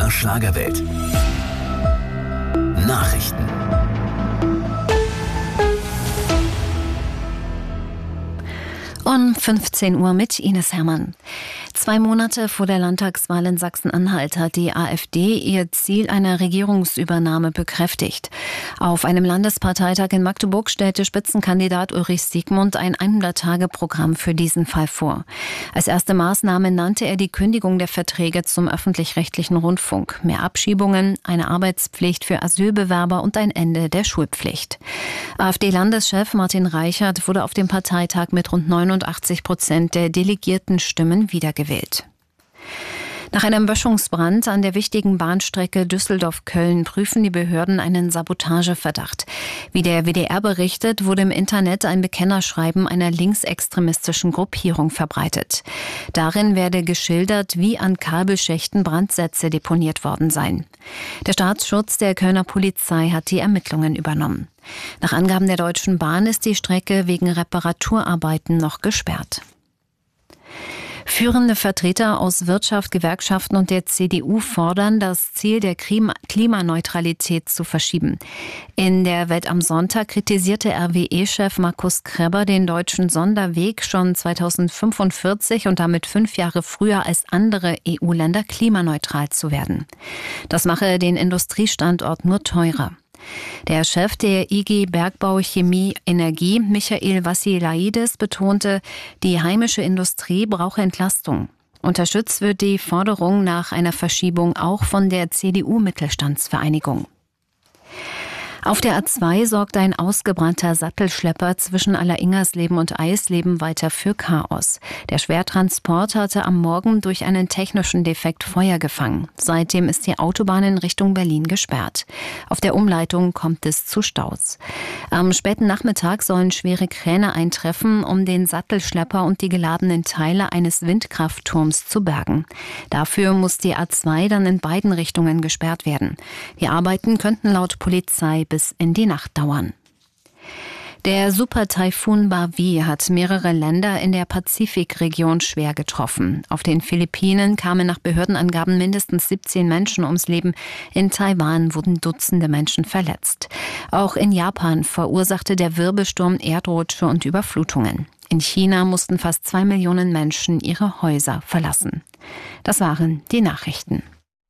MDR Schlagerwelt. Nachrichten. Um 15 Uhr mit Ines Hermann. 2 Monate vor der Landtagswahl in Sachsen-Anhalt hat die AfD ihr Ziel einer Regierungsübernahme bekräftigt. Auf einem Landesparteitag in Magdeburg stellte Spitzenkandidat Ulrich Siegmund ein 100-Tage-Programm für diesen Fall vor. Als erste Maßnahme nannte er die Kündigung der Verträge zum öffentlich-rechtlichen Rundfunk, mehr Abschiebungen, eine Arbeitspflicht für Asylbewerber und ein Ende der Schulpflicht. AfD-Landeschef Martin Reichert wurde auf dem Parteitag mit rund 89% der delegierten Stimmen wiedergewählt. Nach einem Böschungsbrand an der wichtigen Bahnstrecke Düsseldorf-Köln prüfen die Behörden einen Sabotageverdacht. Wie der WDR berichtet, wurde im Internet ein Bekennerschreiben einer linksextremistischen Gruppierung verbreitet. Darin werde geschildert, wie an Kabelschächten Brandsätze deponiert worden seien. Der Staatsschutz der Kölner Polizei hat die Ermittlungen übernommen. Nach Angaben der Deutschen Bahn ist die Strecke wegen Reparaturarbeiten noch gesperrt. Führende Vertreter aus Wirtschaft, Gewerkschaften und der CDU fordern, das Ziel der Klimaneutralität zu verschieben. In der Welt am Sonntag kritisierte RWE-Chef Markus Krebber den deutschen Sonderweg, schon 2045 und damit 5 Jahre früher als andere EU-Länder klimaneutral zu werden. Das mache den Industriestandort nur teurer. Der Chef der IG Bergbau Chemie Energie, Michael Vassiliadis, betonte, die heimische Industrie brauche Entlastung. Unterstützt wird die Forderung nach einer Verschiebung auch von der CDU-Mittelstandsvereinigung. Auf der A2 sorgt ein ausgebrannter Sattelschlepper zwischen Alleringersleben und Eisleben weiter für Chaos. Der Schwertransport hatte am Morgen durch einen technischen Defekt Feuer gefangen. Seitdem ist die Autobahn in Richtung Berlin gesperrt. Auf der Umleitung kommt es zu Staus. Am späten Nachmittag sollen schwere Kräne eintreffen, um den Sattelschlepper und die geladenen Teile eines Windkraftturms zu bergen. Dafür muss die A2 dann in beiden Richtungen gesperrt werden. Die Arbeiten könnten laut Polizei bis in die Nacht dauern. Der Super-Taifun Bavi hat mehrere Länder in der Pazifikregion schwer getroffen. Auf den Philippinen kamen nach Behördenangaben mindestens 17 Menschen ums Leben. In Taiwan wurden Dutzende Menschen verletzt. Auch in Japan verursachte der Wirbelsturm Erdrutsche und Überflutungen. In China mussten fast 2 Millionen Menschen ihre Häuser verlassen. Das waren die Nachrichten.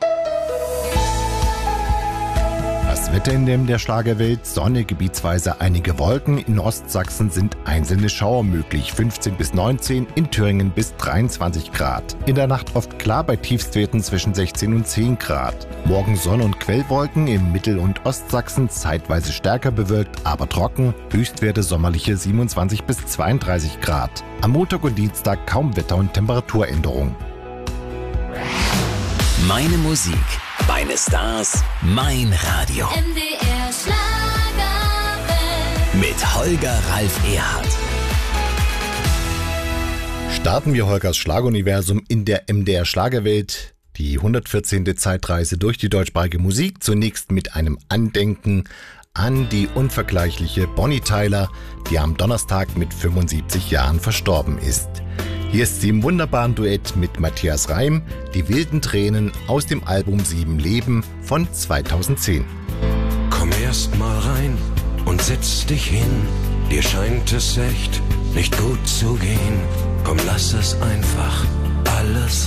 Das Wetter in der Schlagerwelt: Sonne, gebietsweise einige Wolken. In Ostsachsen sind einzelne Schauer möglich. 15 bis 19, in Thüringen bis 23 Grad. In der Nacht oft klar bei Tiefstwerten zwischen 16 und 10 Grad. Morgen Sonne und Quellwolken, im Mittel- und Ostsachsen zeitweise stärker bewölkt, aber trocken. Höchstwerte sommerliche 27 bis 32 Grad. Am Montag und Dienstag kaum Wetter- und Temperaturänderung. Meine Musik, meine Stars, mein Radio. MDR Schlagerwelt. Mit Holger Ralf Erhardt. Starten wir Holgers Schlageruniversum in der MDR Schlagerwelt. Die 114. Zeitreise durch die deutschsprachige Musik. Zunächst mit einem Andenken an die unvergleichliche Bonnie Tyler, die am Donnerstag mit 75 Jahren verstorben ist. Hier ist sie im wunderbaren Duett mit Matthias Reim, Die wilden Tränen aus dem Album 7 Leben von 2010. Komm erst mal rein und setz dich hin, dir scheint es echt nicht gut zu gehen. Komm, lass es einfach alles